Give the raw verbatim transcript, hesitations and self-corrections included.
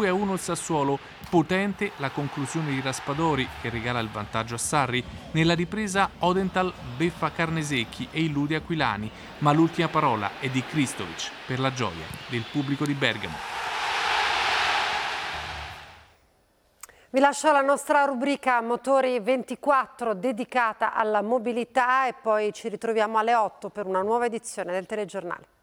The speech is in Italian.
due a uno il Sassuolo. Potente la conclusione di Raspadori, che regala il vantaggio a Sarri. Nella ripresa Odenthal beffa Carnesecchi e illude Aquilani, ma l'ultima parola è di Kristovic per la gioia del pubblico di Bergamo. Vi lascio la nostra rubrica Motori ventiquattro dedicata alla mobilità e poi ci ritroviamo alle otto per una nuova edizione del telegiornale.